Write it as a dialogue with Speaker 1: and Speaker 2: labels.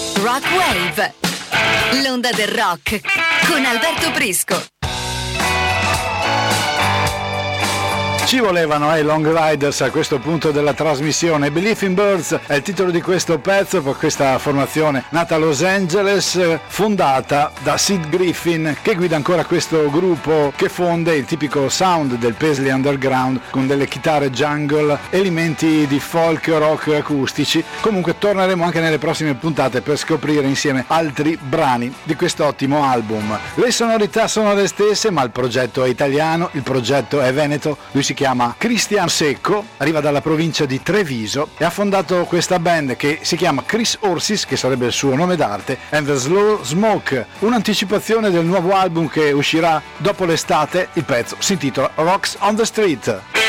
Speaker 1: Rock Wave, l'onda del rock con Alberto Prisco.
Speaker 2: Ci volevano i Long Riders a questo punto della trasmissione. Believe in Birds è il titolo di questo pezzo, per questa formazione nata a Los Angeles, fondata da Sid Griffin, che guida ancora questo gruppo che fonde il tipico sound del Paisley Underground con delle chitarre jungle, elementi di folk rock acustici. Comunque torneremo anche nelle prossime puntate per scoprire insieme altri brani di quest'ottimo album. Le sonorità sono le stesse, ma il progetto è italiano, il progetto è veneto. Lui si chiama Cristian Secco, arriva dalla provincia di Treviso e ha fondato questa band che si chiama Chris Horses, che sarebbe il suo nome d'arte, and the Slow Smoke, un'anticipazione del nuovo album che uscirà dopo l'estate. Il pezzo si intitola Rocks on the Street.